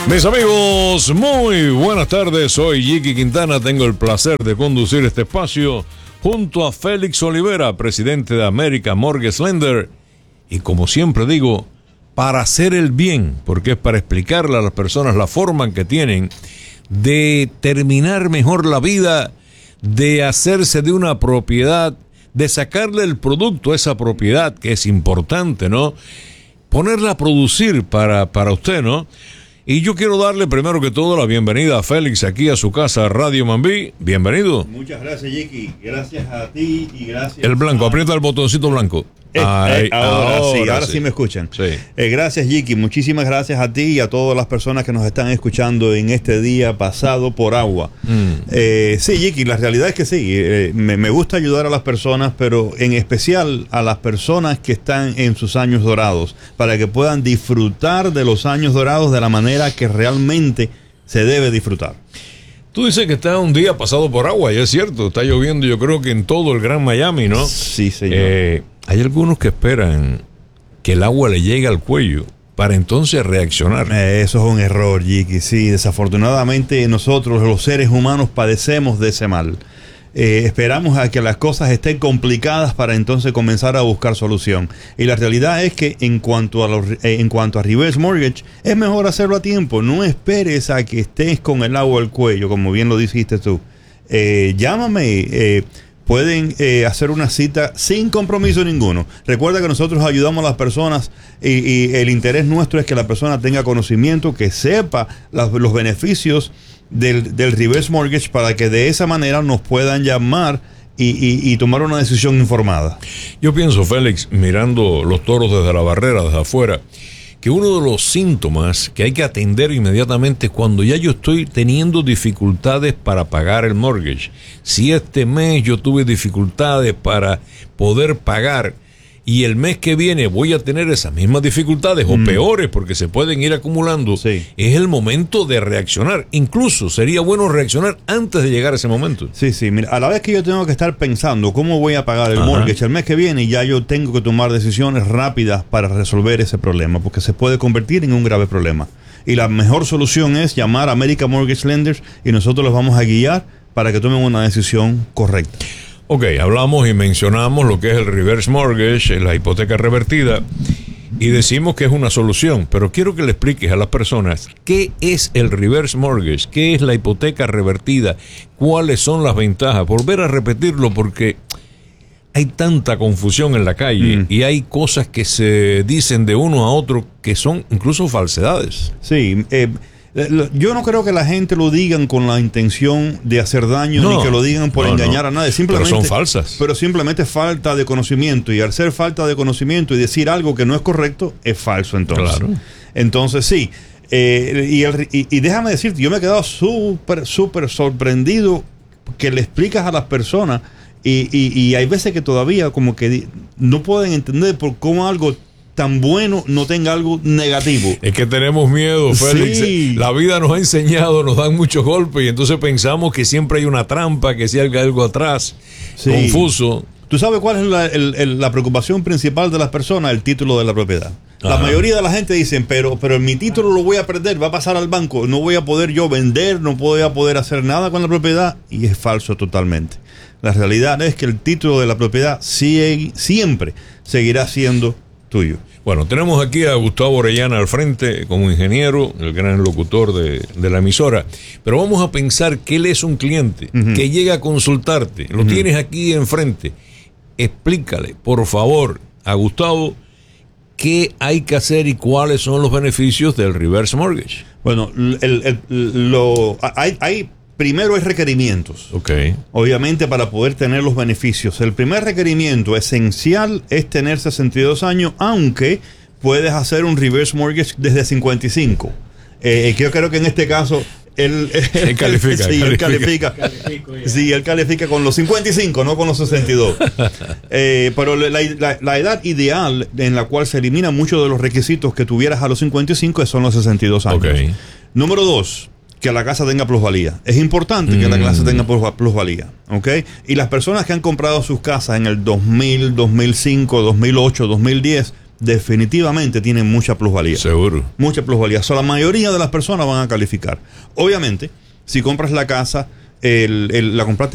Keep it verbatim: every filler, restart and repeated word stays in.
Mis amigos, muy buenas tardes. Soy Jiki Quintana. Tengo el placer de conducir este espacio junto a Félix Olivera, presidente de American Mortgage Lender. Y como siempre digo, para hacer el bien, porque es para explicarle a las personas la forma en que tienen de terminar mejor la vida, de hacerse de una propiedad, de sacarle el producto a esa propiedad, que es importante, ¿no? Ponerla a producir para, para usted, ¿no? Y yo quiero darle primero que todo la bienvenida a Félix aquí a su casa, Radio Mambí. Bienvenido. Muchas gracias, Jiki. Gracias a ti y gracias El blanco, a... aprieta el botoncito blanco. Eh, Ay, eh, ahora, ahora sí, ahora sí. sí me escuchan. Sí. Eh, gracias, Jiki. Muchísimas gracias a ti y a todas las personas que nos están escuchando en este día pasado por agua. Mm. Eh, sí, Jiki, la realidad es que sí. Eh, me, me gusta ayudar a las personas, pero en especial a las personas que están en sus años dorados, para que puedan disfrutar de los años dorados de la manera que realmente se debe disfrutar. Tú dices que está un día pasado por agua, y es cierto, está lloviendo yo creo que en todo el Gran Miami, ¿no? Sí, señor. Eh, hay algunos que esperan que el agua le llegue al cuello para entonces reaccionar. Eh, eso es un error, Jiki. Sí, desafortunadamente nosotros los seres humanos padecemos de ese mal. Eh, esperamos a que las cosas estén complicadas para entonces comenzar a buscar solución. Y la realidad es que en cuanto a los, eh, en cuanto a reverse mortgage, es mejor hacerlo a tiempo. No esperes a que estés con el agua al cuello, como bien lo dijiste tú. Eh, llámame, eh, pueden eh, hacer una cita sin compromiso ninguno. Recuerda que nosotros ayudamos a las personas y, y el interés nuestro es que la persona tenga conocimiento, que sepa las, los beneficios Del, del reverse mortgage, para que de esa manera nos puedan llamar y, y, y tomar una decisión informada. Yo pienso, Félix, mirando los toros desde la barrera, desde afuera, que uno de los síntomas que hay que atender inmediatamente es cuando ya yo estoy teniendo dificultades para pagar el mortgage. Si este mes yo tuve dificultades para poder pagar y el mes que viene voy a tener esas mismas dificultades o mm. peores porque se pueden ir acumulando, sí. Es el momento de reaccionar. Incluso sería bueno reaccionar antes de llegar a ese momento. Sí, sí, mira, a la vez que yo tengo que estar pensando cómo voy a pagar el Ajá. mortgage el mes que viene, ya yo tengo que tomar decisiones rápidas para resolver ese problema, porque se puede convertir en un grave problema. Y la mejor solución es llamar a American Mortgage Lenders y nosotros los vamos a guiar para que tomen una decisión correcta. Ok, hablamos y mencionamos lo que es el reverse mortgage, la hipoteca revertida, y decimos que es una solución, pero quiero que le expliques a las personas qué es el reverse mortgage, qué es la hipoteca revertida, cuáles son las ventajas. Volver a repetirlo porque hay tanta confusión en la calle mm. y hay cosas que se dicen de uno a otro que son incluso falsedades. Sí, eh... yo no creo que la gente lo digan con la intención de hacer daño, no, ni que lo digan por no, engañar no. a nadie. Simplemente, pero son falsas. Pero simplemente falta de conocimiento. Y al ser falta de conocimiento y decir algo que no es correcto, es falso entonces. Claro. Entonces sí. Eh, y, el, y, y déjame decirte, yo me he quedado súper, súper sorprendido que le explicas a las personas y, y, y hay veces que todavía como que no pueden entender por cómo algo tan bueno no tenga algo negativo. Es que tenemos miedo, Félix. Sí. La vida nos ha enseñado, nos dan muchos golpes y entonces pensamos que siempre hay una trampa, que si hay algo atrás, sí. confuso. ¿Tú sabes cuál es la, el, el, la preocupación principal de las personas? El título de la propiedad. Ajá. La mayoría de la gente dicen, pero, pero mi título lo voy a perder, va a pasar al banco, no voy a poder yo vender, no voy a poder hacer nada con la propiedad, y es falso totalmente. La realidad es que el título de la propiedad sigue, siempre seguirá siendo tuyo. Bueno, tenemos aquí a Gustavo Orellana al frente como ingeniero, el gran locutor de, de la emisora, pero vamos a pensar que él es un cliente uh-huh. que llega a consultarte, lo uh-huh. tienes aquí enfrente. Explícale, por favor, a Gustavo qué hay que hacer y cuáles son los beneficios del reverse mortgage. Bueno, el, el, el, lo, hay, hay primero hay requerimientos. Okay. Obviamente para poder tener los beneficios. El primer requerimiento esencial es tener sesenta y dos años, aunque puedes hacer un reverse mortgage desde cincuenta y cinco. Eh, yo creo que en este caso él, él, él califica. Sí, califica. él califica. Califico, sí, él califica con los cincuenta y cinco, no con los sesenta y dos. eh, pero la, la, la edad ideal en la cual se eliminan muchos de los requisitos que tuvieras a los cincuenta y cinco son los sesenta y dos años. Okay. Número dos, que la casa tenga plusvalía. Es importante mm. que la casa tenga plusvalía, ¿ok? Y las personas que han comprado sus casas en el dos mil, dos mil cinco, dos mil ocho, dos mil diez, definitivamente tienen mucha plusvalía. Seguro. Mucha plusvalía. So, la mayoría de las personas van a calificar. Obviamente, si compras la casa, el, el, la compraste